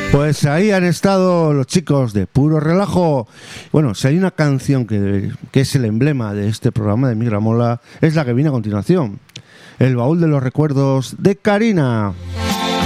Pues ahí han estado los chicos de Puro Relajo. Bueno, si hay una canción que es el emblema de este programa de Migramola, es la que viene a continuación. El baúl de los recuerdos de Karina.